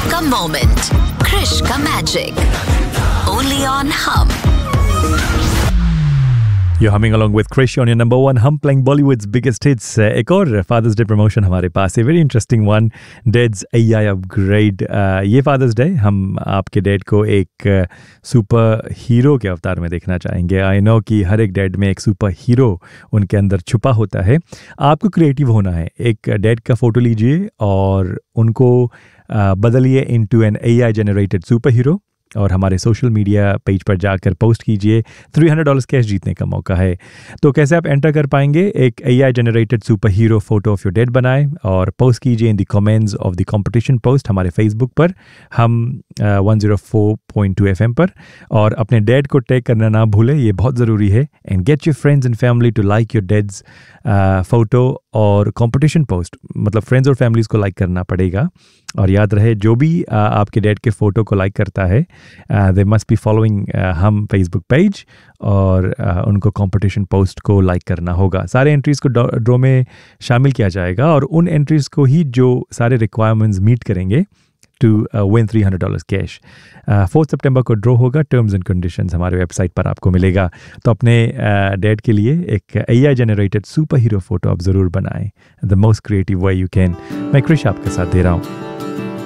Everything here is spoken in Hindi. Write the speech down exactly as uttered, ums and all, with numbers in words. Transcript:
आपका मोमेंट, क्रिश का मैजिक, ओनली ऑन हम. You're humming along with Krish on your number one hum, playing Bollywood's biggest hits. Uh, एक और Father's Day promotion हमारे पास है, very interesting one. Dad's A I upgrade. Uh, ये Father's Day हम आपके डैड को एक सुपर uh, हीरो के अवतार में देखना चाहेंगे. आई नो कि हर एक डैड में एक सुपर हीरो उनके अंदर छुपा होता है. आपको क्रिएटिव होना है. एक डैड का फोटो लीजिए और उनको uh, बदलिए into N A I generated super hero और हमारे सोशल मीडिया पेज पर जाकर पोस्ट कीजिए. थ्री हंड्रेड डॉलर्स कैश जीतने का मौका है. तो कैसे आप एंटर कर पाएंगे? एक ए I generated super hero photo of your dad बनाएं और पोस्ट कीजिए in the comments of the competition post हमारे फेसबुक पर, हम one zero four point two F M पर. और अपने डैड को टैग करना ना भूलें, ये बहुत ज़रूरी है. And get your friends and family to like your dads photo और कंपटीशन पोस्ट. मतलब फ्रेंड्स और फैमिलीज़ को लाइक करना पड़ेगा. और याद रहे, जो भी uh, आपके डैड के फ़ोटो को लाइक करता है, दे मस्ट बी फॉलोइंग हम फेसबुक पेज और uh, उनको कंपटीशन पोस्ट को लाइक करना होगा. सारे एंट्रीज़ को ड्रॉ में शामिल किया जाएगा और उन एंट्रीज़ को ही जो सारे रिक्वायरमेंट्स मीट करेंगे to win three hundred dollars cash. Fourth सितंबर को ड्रॉ होगा. टर्म्स एंड कंडीशंस हमारे वेबसाइट पर आपको मिलेगा. तो अपने डैड uh, के लिए एक ए I generated super hero photo आप ज़रूर बनाएं. The most creative way you can. मैं क्रिश आपके साथ दे रहा हूँ.